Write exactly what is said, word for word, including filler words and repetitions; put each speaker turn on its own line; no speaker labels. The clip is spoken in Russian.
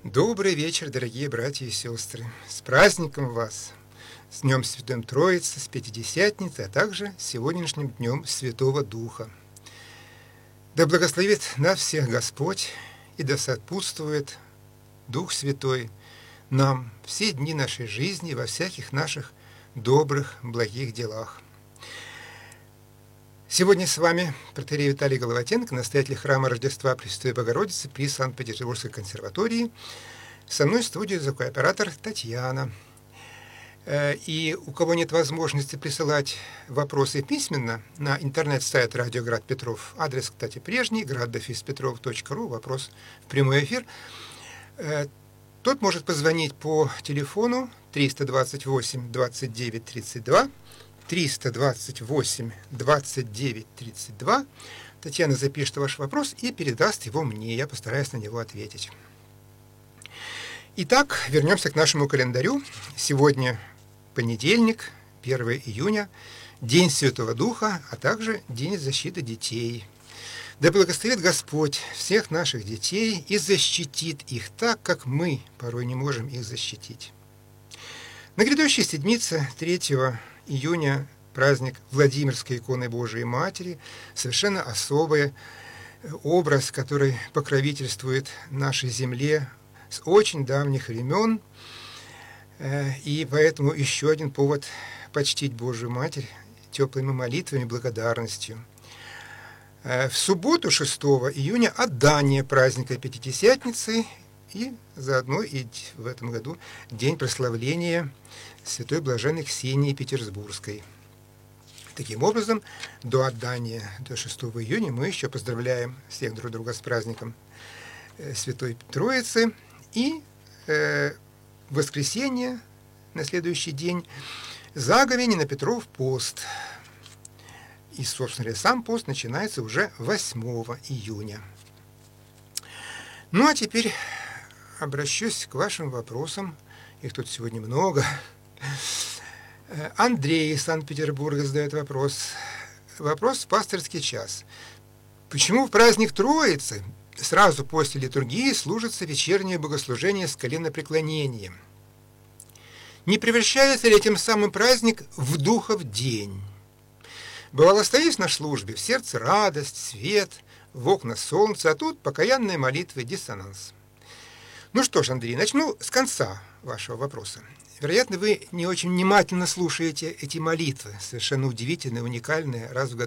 Добрый вечер, дорогие братья и сестры! С праздником вас! С Днем Святой Троицы, с Пятидесятницей, а также с сегодняшним Днем Святого Духа. Да благословит нас всех Господь и да сопутствует Дух Святой нам все дни нашей жизни во всяких наших добрых, благих делах. Сегодня с вами протоиерей Виталий Головатенко, настоятель храма Рождества Пресвятой Богородицы при Санкт-Петербургской консерватории. Со мной в студии звукооператор Татьяна. И у кого нет возможности присылать вопросы письменно, на интернет-сайт Радио Град Петров, адрес, кстати, прежний, градофиспетров точка ру, вопрос в прямой эфир, тот может позвонить по телефону триста двадцать восемь двадцать девять тридцать два, триста двадцать восемь двадцать девять тридцать два. Татьяна запишет ваш вопрос и передаст его мне, я постараюсь на него ответить. Итак, вернемся к нашему календарю. Сегодня понедельник, первое июня, День Святого Духа, а также День защиты детей. Да благословит Господь всех наших детей и защитит их так, как мы порой не можем их защитить. На грядущей седмице третьего июня праздник Владимирской иконы Божией Матери, совершенно особый образ, который покровительствует нашей земле с очень давних времен, и поэтому еще один повод почтить Божию Матерь теплыми молитвами, благодарностью. В субботу, шестого июня, отдание праздника Пятидесятницы и заодно и в этом году день прославления Святой Блаженной Ксении Петербургской. Таким образом, до отдания, до шестого июня, мы еще поздравляем всех друг друга с праздником Святой Троицы. И э, в воскресенье, на следующий день, заговение на Петров пост. И, собственно говоря, сам пост начинается уже восьмого июня. Ну, а теперь обращусь к вашим вопросам. Их тут сегодня много. Андрей из Санкт-Петербурга задает вопрос. Вопрос в пасторский час. Почему в праздник Троицы сразу после литургии служится вечернее богослужение с коленопреклонением? Не превращается ли этим самым праздник в духов день? Бывало, стоишь на службе, в сердце радость, свет, в окна солнце, а тут покаянная молитва и диссонанс. Ну что ж, Андрей, начну с конца вашего вопроса. Вероятно, вы не очень внимательно слушаете эти молитвы, совершенно удивительные, уникальные, раз в году